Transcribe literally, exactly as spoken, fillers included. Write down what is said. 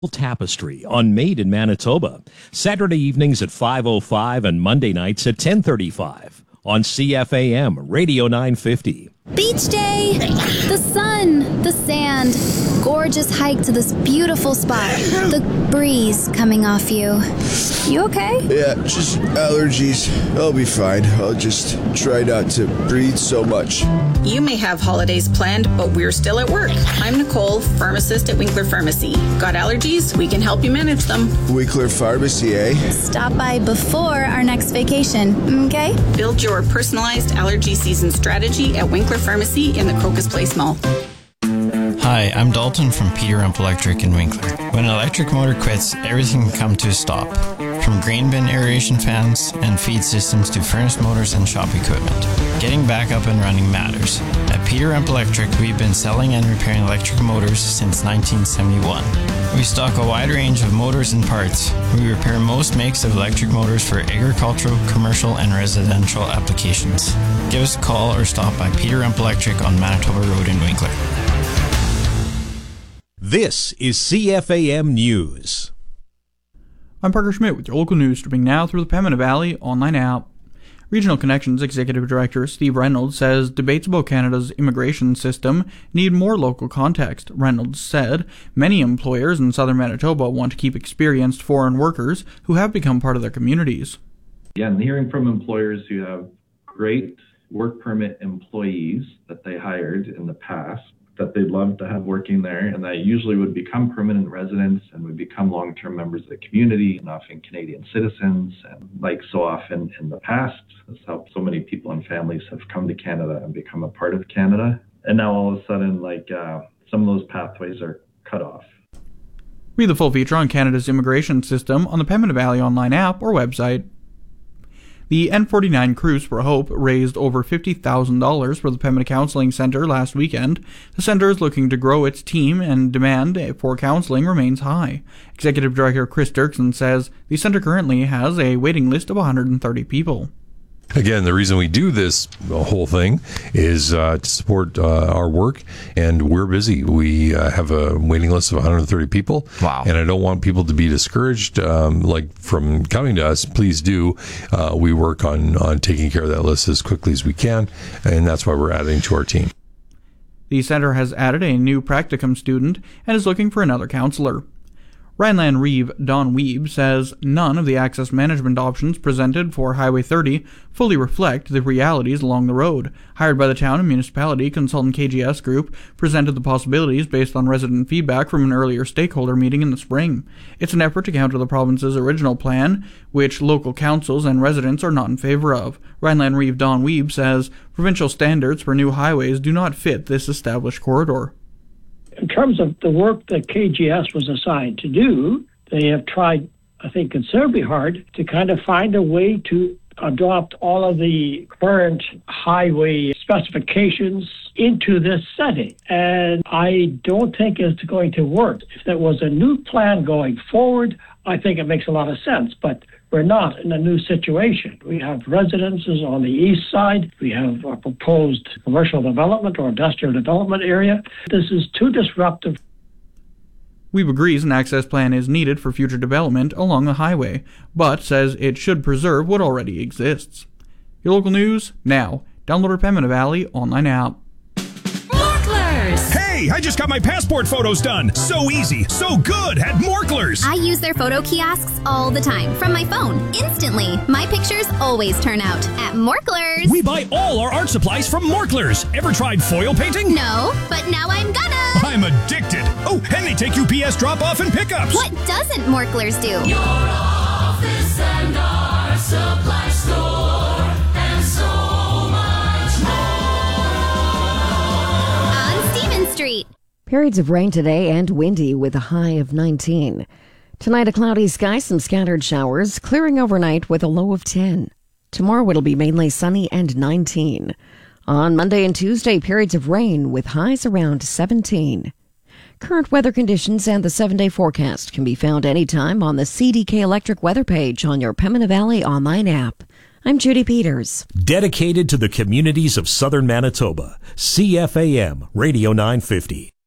Tapestry on Made in Manitoba. Saturday evenings at five oh five and Monday nights at ten thirty-five on C F A M Radio nine fifty. Beach day, the sun, the sand, gorgeous hike to this beautiful spot, the breeze coming off you. You okay? Yeah, just allergies. I'll be fine. I'll just try not to breathe so much. You may have holidays planned, but we're still at work. I'm Nicole, pharmacist at Winkler Pharmacy. Got allergies? We can help you manage them. Winkler Pharmacy, eh? Stop by before our next vacation, okay? Build your personalized allergy season strategy at Winkler Pharmacy in the Crocus Place Mall. Hi, I'm Dalton from Peter Rump Electric in Winkler. When an electric motor quits, everything can come to a stop. From grain bin aeration fans and feed systems to furnace motors and shop equipment. Getting back up and running matters. At Peter Rump Electric, we've been selling and repairing electric motors since nineteen seventy-one. We stock a wide range of motors and parts. We repair most makes of electric motors for agricultural, commercial, and residential applications. Give us a call or stop by Peter Rump Electric on Manitoba Road in Winkler. This is C F A M News. I'm Parker Schmidt with your local news, streaming now through the Pembina Valley online app. Regional Connections Executive Director Steve Reynolds says debates about Canada's immigration system need more local context. Reynolds said many employers in southern Manitoba want to keep experienced foreign workers who have become part of their communities. Yeah, and hearing from employers who have great work permit employees that they hired in the past that they'd love to have working there, and that usually would become permanent residents and would become long-term members of the community and often Canadian citizens. And like so often in the past, that's how so many people and families have come to Canada and become a part of Canada. And now all of a sudden, like uh, some of those pathways are cut off. Read the full feature on Canada's immigration system on the Pembina Valley online app or website. The N forty-nine Cruise for Hope raised over fifty thousand dollars for the Pembina Counseling Centre last weekend. The centre is looking to grow its team, and demand for counselling remains high. Executive Director Chris Dirksen says the centre currently has a waiting list of one hundred thirty people. Again, the reason we do this whole thing is uh, to support uh, our work, and we're busy. We uh, have a waiting list of one hundred thirty people. Wow. And I don't want people to be discouraged um, like from coming to us. Please do. Uh, we work on, on taking care of that list as quickly as we can, and that's why we're adding to our team. The centre has added a new practicum student and is looking for another counsellor. Rhineland Reeve Don Weeb says none of the access management options presented for Highway thirty fully reflect the realities along the road. Hired by the town and municipality, consultant K G S Group presented the possibilities based on resident feedback from an earlier stakeholder meeting in the spring. It's an effort to counter the province's original plan, which local councils and residents are not in favor of. Rhineland Reeve Don Weeb says provincial standards for new highways do not fit this established corridor. In terms of the work that K G S was assigned to do, they have tried, I think, considerably hard to kind of find a way to adopt all of the current highway specifications into this setting. And I don't think it's going to work. If there was a new plan going forward, I think it makes a lot of sense. But we're not in a new situation. We have residences on the east side. We have a proposed commercial development or industrial development area. This is too disruptive. Weeb agrees an access plan is needed for future development along the highway, but says it should preserve what already exists. Your local news now. Download our Pembina Valley online app. Hey, I just got my passport photos done. So easy, so good at Morklers. I use their photo kiosks all the time from my phone, instantly. My pictures always turn out at Morklers. We buy all our art supplies from Morklers. Ever tried foil painting? No, but now I'm gonna. I'm addicted. Oh, and they take U P S drop-off and pickups. What doesn't Morklers do? Your office and our supply store and so much more. On Stephen Street. Periods of rain today and windy with a high of nineteen. Tonight, a cloudy sky, some scattered showers, clearing overnight with a low of ten. Tomorrow, it'll be mainly sunny and nineteen. On Monday and Tuesday, periods of rain with highs around seventeen. Current weather conditions and the seven-day forecast can be found anytime on the C D K Electric weather page on your Pembina Valley online app. I'm Judy Peters. Dedicated to the communities of southern Manitoba, C F A M Radio nine fifty.